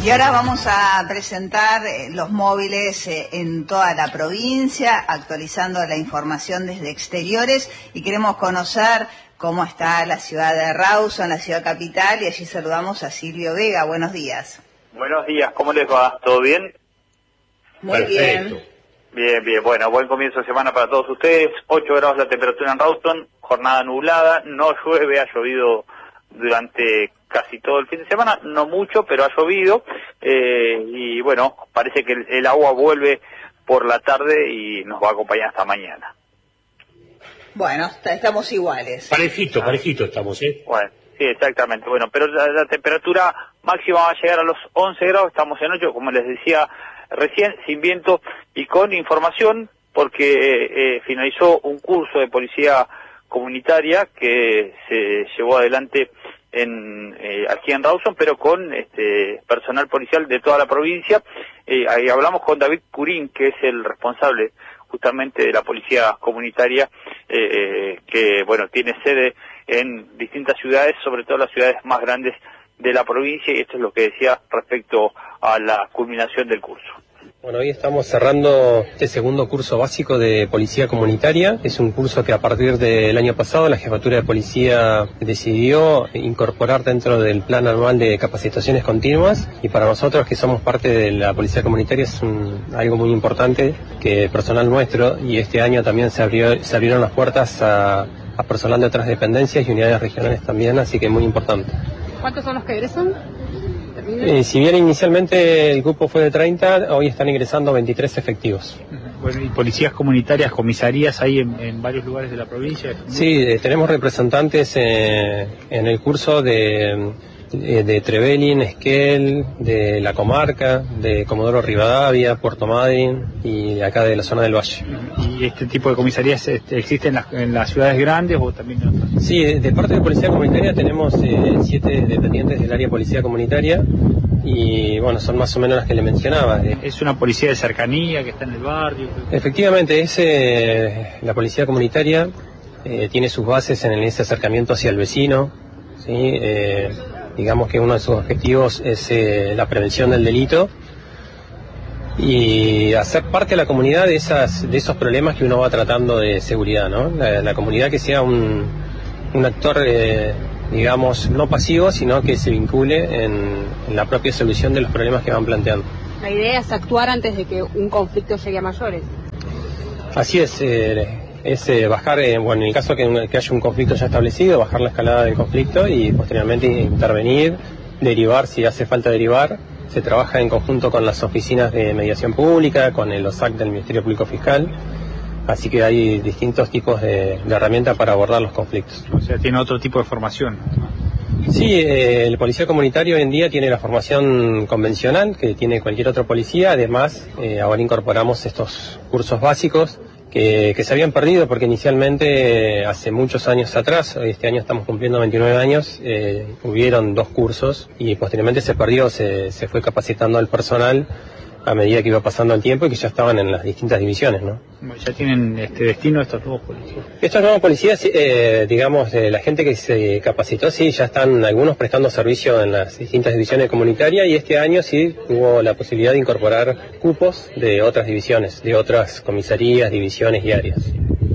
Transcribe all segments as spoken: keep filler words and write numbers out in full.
Y ahora vamos a presentar los móviles en toda la provincia, actualizando la información desde exteriores, y queremos conocer cómo está la ciudad de Rawson, la ciudad capital, y allí saludamos a Silvio Vega. Buenos días. Buenos días, ¿cómo les va? ¿Todo bien? Muy Perfecto. bien. Bien, bien, bueno, buen comienzo de semana para todos ustedes. ocho grados la temperatura en Rawson, jornada nublada, no llueve, ha llovido durante casi todo el fin de semana, no mucho, pero ha llovido, eh, y bueno, parece que el, el agua vuelve por la tarde y nos va a acompañar hasta mañana. Bueno, estamos iguales. Parejito, parejito estamos, ¿eh? Bueno, sí, exactamente, bueno, pero la, la temperatura máxima va a llegar a los once grados, estamos en ocho, como les decía recién, sin viento y con información, porque eh, finalizó un curso de policía comunitaria que se llevó adelante en eh, aquí en Rawson, pero con este personal policial de toda la provincia. Eh, ahí hablamos con David Curín, que es el responsable justamente de la policía comunitaria, eh, que bueno tiene sede en distintas ciudades, sobre todo las ciudades más grandes de la provincia, y esto es lo que decía respecto a la culminación del curso. Bueno, hoy estamos cerrando este segundo curso básico de Policía Comunitaria. Es un curso que a partir del año pasado la Jefatura de Policía decidió incorporar dentro del plan anual de capacitaciones continuas, y para nosotros que somos parte de la Policía Comunitaria es un, algo muy importante que el personal nuestro, y este año también se, abrió, se abrieron las puertas a, a personal de otras dependencias y unidades regionales también, así que muy importante. ¿Cuántos son los que egresan? Eh, si bien inicialmente el grupo fue de treinta, hoy están ingresando veintitrés efectivos. Bueno, ¿y policías comunitarias, comisarías hay en, en varios lugares de la provincia? Sí, eh, tenemos representantes eh, en el curso de, de, de Trevelin, Esquel, de la comarca, de Comodoro Rivadavia, Puerto Madryn y acá de la zona del Valle. ¿Y este tipo de comisarías este, existen en las, en las ciudades grandes o también en otras? Sí, de parte de Policía Comunitaria tenemos eh, siete dependientes del área Policía Comunitaria, y bueno, son más o menos las que le mencionaba. ¿Es una policía de cercanía que está en el barrio? Efectivamente, es eh, la Policía Comunitaria, eh, tiene sus bases en ese acercamiento hacia el vecino, ¿sí? Eh, digamos que uno de sus objetivos es eh, la prevención del delito y hacer parte de la comunidad de esas de esos problemas que uno va tratando de seguridad, ¿no? La, la comunidad que sea un, un actor, eh, digamos, no pasivo, sino que se vincule en, en la propia solución de los problemas que van planteando. La idea es actuar antes de que un conflicto llegue a mayores. Así es, eh, es eh, bajar, eh, bueno, en el caso que, un, que haya un conflicto ya establecido, bajar la escalada del conflicto y posteriormente intervenir, derivar si hace falta derivar. Se trabaja en conjunto con las oficinas de mediación pública, con el O S A C del Ministerio Público Fiscal, así que hay distintos tipos de, de herramientas para abordar los conflictos. O sea, tiene otro tipo de formación. Sí, eh, el policía comunitario hoy en día tiene la formación convencional que tiene cualquier otro policía. Además, eh, ahora incorporamos estos cursos básicos que, que se habían perdido porque inicialmente, eh, hace muchos años atrás, este año estamos cumpliendo veintinueve años, eh, hubieron dos cursos y posteriormente se perdió, se, se fue capacitando al personal a medida que iba pasando el tiempo y que ya estaban en las distintas divisiones, ¿no? Ya tienen este destino estos nuevos policías. Estos nuevos policías, eh, digamos, eh, la gente que se capacitó, sí, ya están algunos prestando servicio en las distintas divisiones comunitarias, y este año sí hubo la posibilidad de incorporar cupos de otras divisiones, de otras comisarías, divisiones y áreas.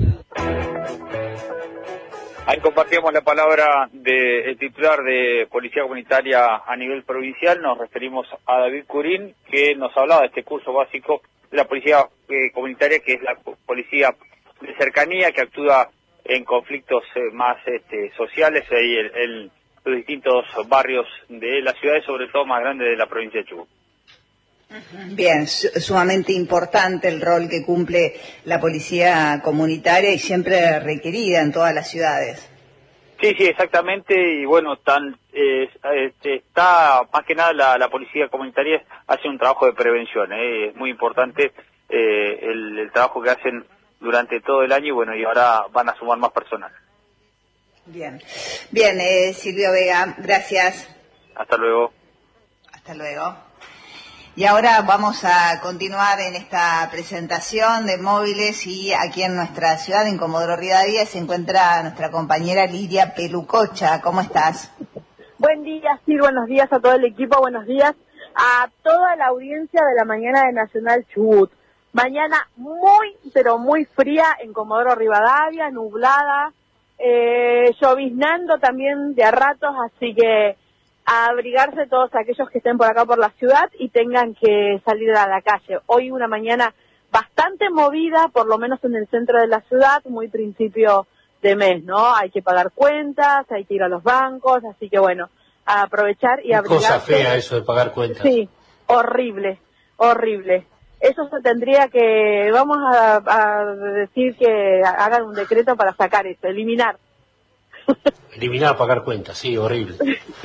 Ahí compartíamos la palabra del titular de Policía Comunitaria a nivel provincial. Nos referimos a David Curín, que nos hablaba de este curso básico de la Policía eh, Comunitaria, que es la policía de cercanía que actúa en conflictos eh, más este, sociales ahí en, en los distintos barrios de las ciudades, sobre todo más grandes de la provincia de Chubut. Bien, sumamente importante el rol que cumple la policía comunitaria y siempre requerida en todas las ciudades. Sí, sí, exactamente, y bueno, tan, eh, este, está más que nada la, la policía comunitaria hace un trabajo de prevención, eh, es muy importante eh, el, el trabajo que hacen durante todo el año, y bueno, y ahora van a sumar más personal. Bien, bien, eh, Silvio Vega, gracias. Hasta luego. Hasta luego. Y ahora vamos a continuar en esta presentación de móviles, y aquí en nuestra ciudad, en Comodoro Rivadavia, se encuentra nuestra compañera Lidia Pelucocha. ¿Cómo estás? Buen día, sí, buenos días a todo el equipo, buenos días. a toda la audiencia de la mañana de Nacional Chubut. Mañana muy, pero muy fría en Comodoro Rivadavia, nublada, eh, lloviznando también de a ratos, así que a abrigarse todos aquellos que estén por acá por la ciudad y tengan que salir a la calle. Hoy una mañana bastante movida, por lo menos en el centro de la ciudad, muy principio de mes, ¿no? Hay que pagar cuentas, hay que ir a los bancos, así que bueno, a aprovechar y abrigarse. Cosa fea eso de pagar cuentas. Sí, horrible, horrible. Eso se tendría que, vamos a, a decir que hagan un decreto para sacar eso, eliminar. Eliminar pagar cuentas, sí, horrible.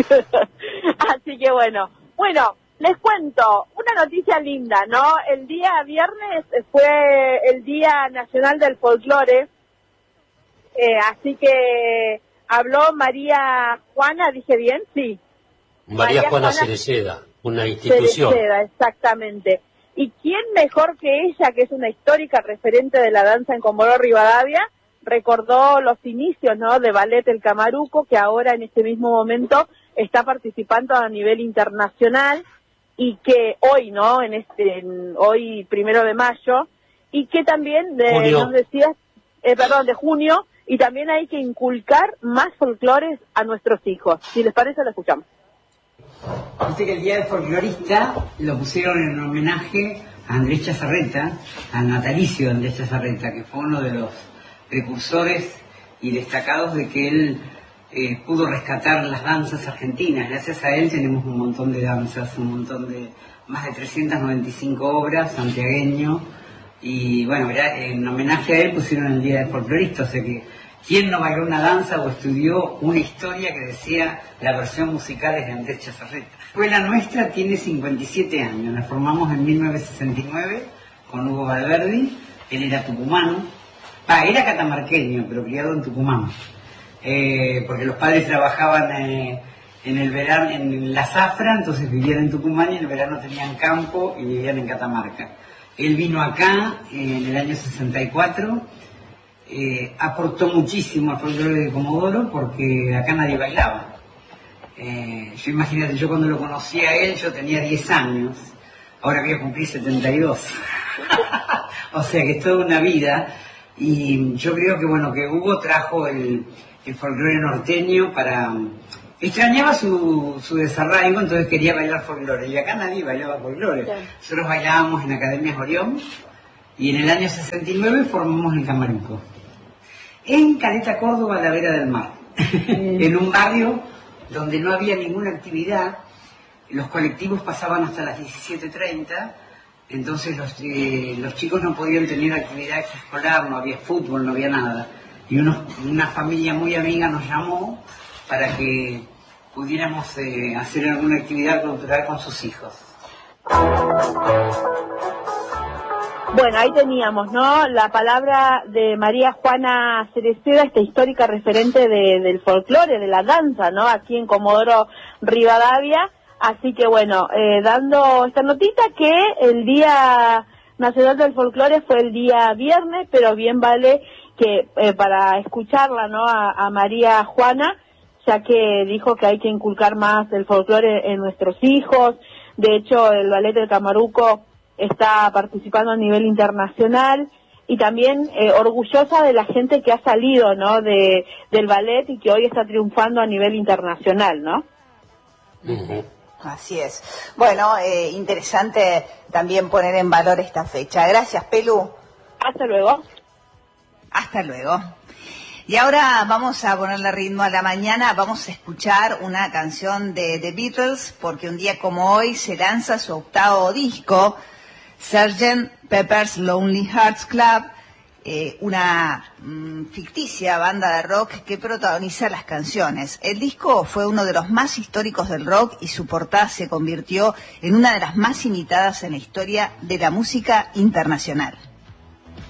Así que bueno, bueno, les cuento una noticia linda, ¿no? El día viernes fue el Día Nacional del Folclore, eh, así que habló María Juana, ¿dije bien? Sí. María, María Juana, Juana Cereceda, una institución. Cereceda, exactamente. ¿Y quién mejor que ella, que es una histórica referente de la danza en Comodoro Rivadavia, recordó los inicios, ¿no?, de Ballet El Camaruco, que ahora en este mismo momento está participando a nivel internacional y que hoy, ¿no?, en este, en, hoy primero de mayo, y que también de, nos decías, eh, perdón, de junio, y también hay que inculcar más folclores a nuestros hijos. Si les parece, lo escuchamos. Viste que el Día del Folclorista lo pusieron en homenaje a Andrés Chazarreta, al natalicio de Andrés Chazarreta, que fue uno de los precursores y destacados de que él eh, pudo rescatar las danzas argentinas. Gracias a él tenemos un montón de danzas, un montón de, más de trescientas noventa y cinco obras, santiagueño, y bueno, en homenaje a él pusieron el Día del Folclorista, o sea que ¿quién no bailó una danza o estudió una historia que decía la versión musical es de Andrés Chazarreta? La escuela nuestra tiene cincuenta y siete años, la formamos en mil novecientos sesenta y nueve con Hugo Valverdi, él era tucumano, ah, era catamarqueño, pero criado en Tucumán, eh, porque los padres trabajaban eh, en el verano en la zafra, entonces vivían en Tucumán y en el verano tenían campo y vivían en Catamarca. Él vino acá eh, en el año sesenta y cuatro, Eh, aportó muchísimo al folclore de Comodoro porque acá nadie bailaba. Eh, yo imagínate, yo cuando lo conocí a él yo tenía diez años, ahora voy a cumplir setenta y dos. O sea que es toda una vida, y yo creo que bueno, que Hugo trajo el, el folclore norteño para... Extrañaba su, su desarraigo, entonces quería bailar folclore, y acá nadie bailaba folclore. Sí. Nosotros bailábamos en Academias Orión, y en el año sesenta y nueve formamos el Camaruco. En Caleta, Córdoba, a la vera del mar, en un barrio donde no había ninguna actividad, los colectivos pasaban hasta las diecisiete treinta, entonces los, eh, los chicos no podían tener actividad extraescolar, no había fútbol, no había nada. Y unos, una familia muy amiga nos llamó para que pudiéramos eh, hacer alguna actividad cultural con sus hijos. Bueno, ahí teníamos, ¿no?, la palabra de María Juana Cereceda, esta histórica referente de, del folclore, de la danza, ¿no?, aquí en Comodoro Rivadavia. Así que bueno, eh, dando esta notita que el Día Nacional del Folclore fue el día viernes, pero bien vale que eh, para escucharla, ¿no?, a, a María Juana, ya que dijo que hay que inculcar más el folclore en nuestros hijos. De hecho, el Ballet del Camaruco está participando a nivel internacional, y también eh, orgullosa de la gente que ha salido, ¿no?, de del ballet y que hoy está triunfando a nivel internacional, ¿no? Uh-huh. Así es. Bueno, eh, interesante también poner en valor esta fecha. Gracias, Pelu. Hasta luego. Hasta luego. Y ahora vamos a ponerle ritmo a la mañana, vamos a escuchar una canción de The Beatles, porque un día como hoy se lanza su octavo disco, sergeant Pepper's Lonely Hearts Club, eh, una mm, ficticia banda de rock que protagoniza las canciones. El disco fue uno de los más históricos del rock y su portada se convirtió en una de las más imitadas en la historia de la música internacional.